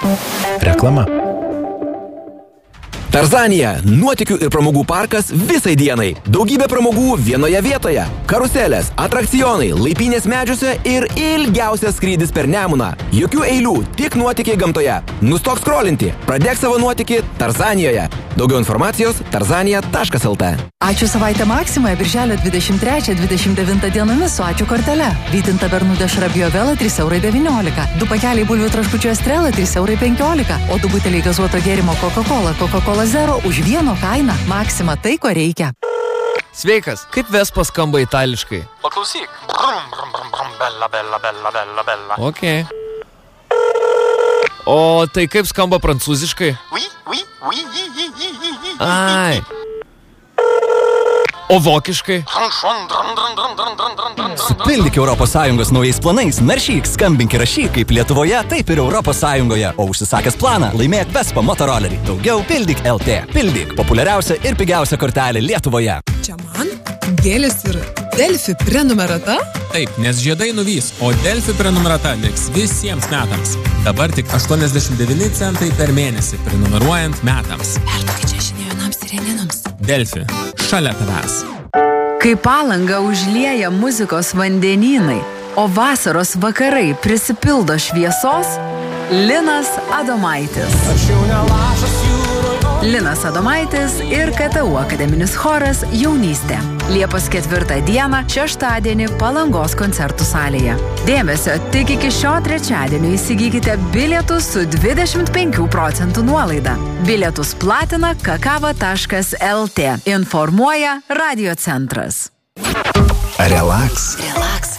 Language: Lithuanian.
Reklama. Tarzanija – nuotykių ir pramogų parkas visai dienai. Daugybė pramogų vienoje vietoje. Karuselės, atrakcionai, laipynės medžiuose ir ilgiausias skrydis per Nemuną. Jokių eilių, tik nuotykiai gamtoje. Nustok skrolinti, pradėk savo nuotykį Tarzanijoje. Daugiau informacijos tarzanija.lt. Ačiū savaitę Maksimoje birželio 23-29 dienomis su ačiū kortele. Vytinta Bernudė Šrabiovela 3,19 €. 2 pakeliai bulvių traškučių Estrela 3,15 €. O 2 buteliai gazuoto gėrimo Coca-Cola Zero už vieno kainą. Maksima tai, ko reikia. Sveikas, kaip Vespa skamba itališkai? Paklausyk. Brum, brum, brum, brum, bella, bella, bella, bella, bella. Ok. O tai kaip skamba prancūziškai? Oui, oui, oui, Ai. O vokiškai? Supildyk ES naujais planais, naršyk, skambink ir rašyk kaip Lietuvoje, taip ir ES. O užsisakęs planą, laimėk Vespa motorolerį. Daugiau pildyk LT. Pildyk populiariausia ir pigiausia kortelė Lietuvoje. Čia man gėlės ir Delfi prenumerata? Taip, nes žiedai nuvys, o Delfi prenumerata liks visiems metams. Dabar tik 89 centai per mėnesį prenumeruojant metams. Perduokit čia žinionams sireninams. Delfi. Šalia tavęs. Kai Palangą užlieja muzikos vandenynai, o vasaros vakarai prisipildo šviesos, Linas Adomaitis. Linas Adomaitis ir KTU akademinis choras Jaunystė. Liepos 4 dieną, šeštadienį Palangos koncertų salėje. Dėmesio, tik iki šio trečiadienio įsigykite bilietus su 25% nuolaida. Bilietus platina kakava.lt. Informuoja Radio centras. Relaks. Relaks.